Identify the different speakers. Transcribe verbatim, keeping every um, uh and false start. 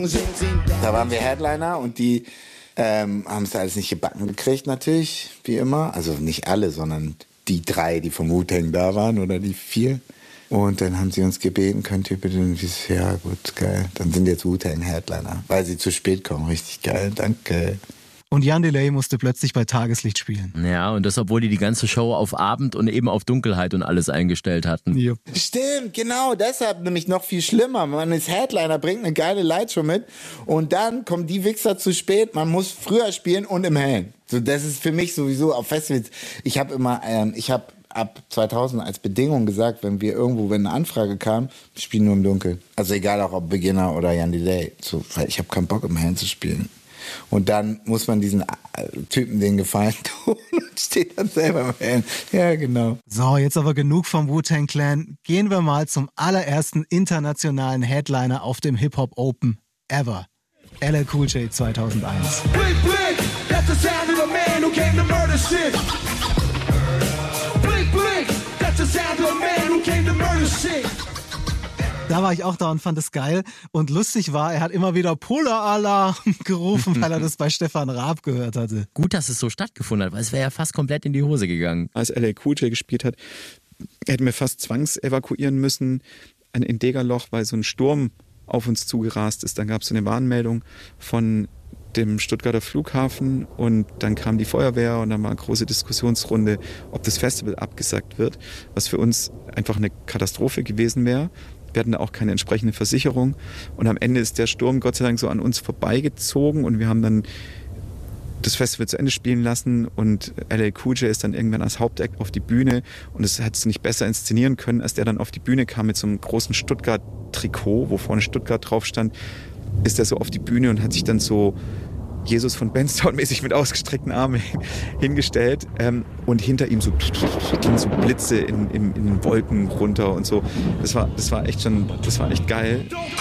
Speaker 1: Da waren wir Headliner und die ähm, haben es alles nicht gebacken gekriegt natürlich, wie immer. Also nicht alle, sondern die drei, die vom Wu-Tang da waren oder die vier. Und dann haben sie uns gebeten, könnt ihr bitte, und wir so, ja gut, geil. Dann sind jetzt Wu-Tang Headliner, weil sie zu spät kommen. Richtig geil, danke.
Speaker 2: Und Jan Delay musste plötzlich bei Tageslicht spielen.
Speaker 3: Ja, und das, obwohl die die ganze Show auf Abend und eben auf Dunkelheit und alles eingestellt hatten.
Speaker 2: Ja.
Speaker 1: Stimmt, genau, deshalb nämlich noch viel schlimmer. Man ist Headliner, bringt eine geile Lightshow mit und dann kommen die Wichser zu spät. Man muss früher spielen und im Hellen. So, das ist für mich sowieso auf Festivals. Ich habe immer, ähm, ich habe ab zweitausend als Bedingung gesagt, wenn wir irgendwo, wenn eine Anfrage kam, wir spielen nur im Dunkeln. Also egal auch ob Beginner oder Jan Delay. So, weil ich habe keinen Bock im Hellen zu spielen. Und dann muss man diesen Typen den Gefallen tun und steht dann selber im Hellen. Ja, genau.
Speaker 2: So, jetzt aber genug vom Wu-Tang Clan. Gehen wir mal zum allerersten internationalen Headliner auf dem Hip-Hop Open ever. L L Cool J zweitausendeins.
Speaker 4: Blink, blink, that's the sound of a man who came to murder shit. Blink, blink, that's the sound of a man who came to murder shit.
Speaker 2: Da war ich auch da und fand es geil. Und lustig war, er hat immer wieder Polar-Alarm gerufen, weil er das bei Stefan Raab gehört hatte.
Speaker 3: Gut, dass es so stattgefunden hat, weil es wäre ja fast komplett in die Hose gegangen.
Speaker 5: Als L L Cool J gespielt hat, hätten wir fast zwangsevakuieren müssen in Degerloch, weil so ein Sturm auf uns zugerast ist. Dann gab es so eine Warnmeldung von dem Stuttgarter Flughafen und dann kam die Feuerwehr und dann war eine große Diskussionsrunde, ob das Festival abgesagt wird, was für uns einfach eine Katastrophe gewesen wäre. Wir hatten da auch keine entsprechende Versicherung und am Ende ist der Sturm Gott sei Dank so an uns vorbeigezogen und wir haben dann das Festival zu Ende spielen lassen und L L Cool J ist dann irgendwann als Hauptact auf die Bühne und es hat es nicht besser inszenieren können, als der dann auf die Bühne kam mit so einem großen Stuttgart-Trikot, wo vorne Stuttgart drauf stand, ist er so auf die Bühne und hat sich dann so Jesus von Benstown mäßig mit ausgestreckten Armen hingestellt ähm, und hinter ihm so gingen so Blitze in, in, in Wolken runter und so. Das war, das war echt schon, das war echt geil.